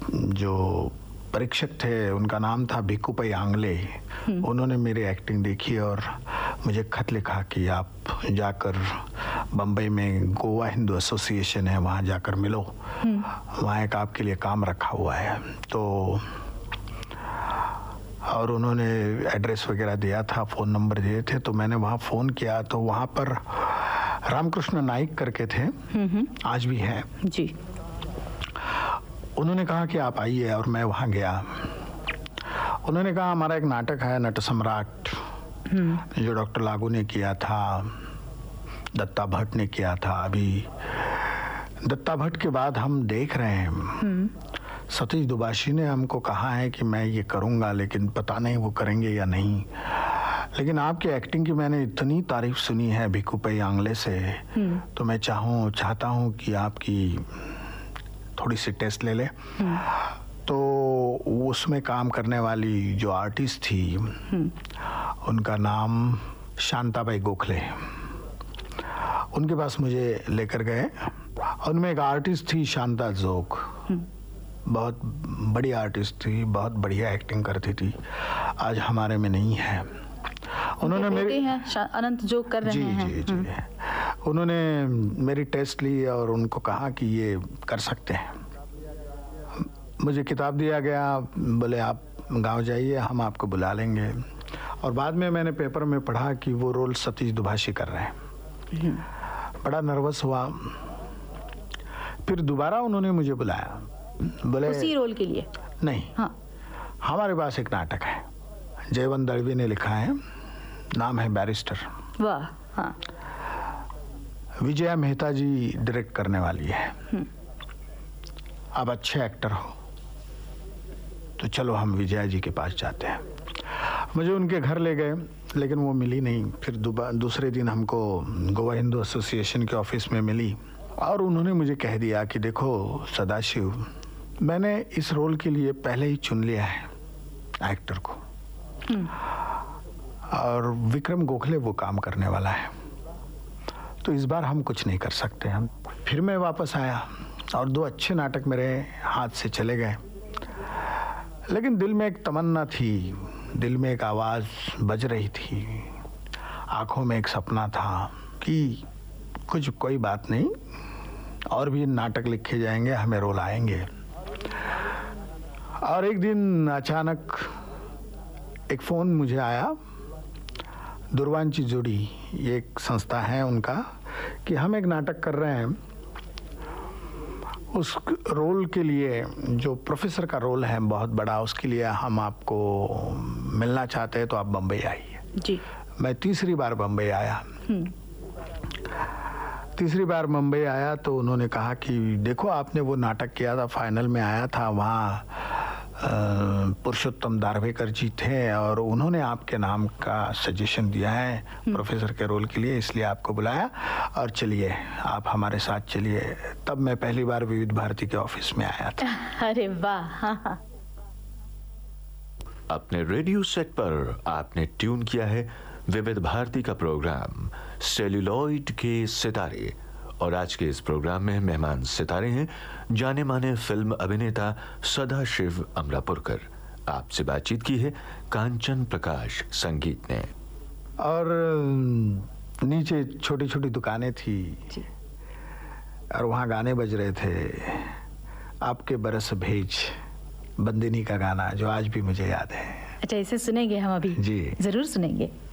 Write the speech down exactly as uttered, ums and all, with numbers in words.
जो परीक्षक थे उनका नाम था भिक्कू आंगले। उन्होंने मेरी एक्टिंग देखी और मुझे खत लिखा कि आप जाकर बम्बई में गोवा हिंदू एसोसिएशन है, वहाँ जाकर मिलो, वहाँ एक आपके लिए काम रखा हुआ है। तो और उन्होंने एड्रेस वगैरह दिया था, फ़ोन नंबर दिए थे, तो मैंने वहाँ फ़ोन किया तो वहाँ पर रामकृष्ण नाइक करके थे, आज भी हैं जी। उन्होंने कहा कि आप आइए और मैं वहाँ गया। उन्होंने कहा हमारा एक नाटक है नट सम्राट, जो डॉक्टर लागू ने किया था, दत्ता भट्ट ने किया था। अभी दत्ता भट्ट के बाद हम देख रहे हैं, सतीश दुबाशी ने हमको कहा है कि मैं ये करूँगा, लेकिन पता नहीं वो करेंगे या नहीं। लेकिन आपकी एक्टिंग की मैंने इतनी तारीफ सुनी है भिक्कू आंगले से, तो मैं चाहूँ चाहता हूँ कि आपकी थोड़ी सी टेस्ट ले ले। तो उसमें काम करने वाली जो आर्टिस्ट थी, उनका नाम शांताबाई गोखले, उनके पास मुझे लेकर गए। उनमें एक आर्टिस्ट थी शांता जोग, बहुत बड़ी आर्टिस्ट थी, बहुत बढ़िया एक्टिंग करती थी, आज हमारे में नहीं है। उन्होंने मेरी अनंत जोग कर रहे जी, हैं जी जी जी उन्होंने मेरी टेस्ट ली और उनको कहा कि ये कर सकते हैं। मुझे किताब दिया गया, बोले आप गांव जाइए, हम आपको बुला लेंगे। और बाद में मैंने पेपर में पढ़ा कि वो रोल सतीश दुभाषी कर रहे हैं। बड़ा नर्वस हुआ। फिर दोबारा उन्होंने मुझे बुलाया, बोले उसी रोल के लिए? नहीं, हाँ। हमारे पास एक नाटक है, जयवंत दड़वी ने लिखा है, नाम है बैरिस्टर। वाह। हाँ। विजया मेहता जी डायरेक्ट करने वाली है। आप अच्छे एक्टर हो, तो चलो हम विजया जी के पास जाते हैं। मुझे उनके घर ले गए, लेकिन वो मिली नहीं। फिर दूसरे दिन हमको गोवा हिंदू एसोसिएशन के ऑफिस में मिली और उन्होंने मुझे कह दिया कि देखो सदाशिव, मैंने इस रोल के लिए पहले ही चुन लिया है एक्टर को, और विक्रम गोखले वो काम करने वाला है, तो इस बार हम कुछ नहीं कर सकते हम। फिर मैं वापस आया और दो अच्छे नाटक मेरे हाथ से चले गए, लेकिन दिल में एक तमन्ना थी, दिल में एक आवाज़ बज रही थी, आंखों में एक सपना था कि कुछ कोई बात नहीं, और भी नाटक लिखे जाएंगे, हमें रोल आएंगे। और एक दिन अचानक एक फ़ोन मुझे आया, दुर्वांची जोड़ी, ये एक संस्था है उनका, कि हम एक नाटक कर रहे हैं, उस रोल के लिए जो प्रोफेसर का रोल है बहुत बड़ा, उसके लिए हम आपको मिलना चाहते हैं, तो आप बम्बई आइए। जी। मैं तीसरी बार बम्बई आया। तीसरी बार मुंबई आया तो उन्होंने कहा कि देखो आपने वो नाटक किया था, फाइनल में आया था, वहाँ पुरुषोत्तम दारवेकर जी थे और उन्होंने आपके नाम का सजेशन दिया है प्रोफेसर के रोल के लिए, इसलिए आपको बुलाया, और चलिए आप हमारे साथ चलिए। तब मैं पहली बार विविध भारती के ऑफिस में आया था। अरे वाह। अपने रेडियो सेट पर आपने ट्यून किया है विविध भारती का प्रोग्राम सेल्यूलॉइड के सितारे, और आज के इस प्रोग्राम में मेहमान सितारे हैं जाने माने फिल्म अभिनेता सदाशिव अमरापुरकर। आपसे बातचीत की है कांचन प्रकाश संगीत ने। और नीचे छोटी छोटी दुकानें थी और वहाँ गाने बज रहे थे, आपके बरस भेज, बंदिनी का गाना, जो आज भी मुझे याद है। अच्छा, इसे सुनेंगे हम अभी? जी जरूर सुनेंगे।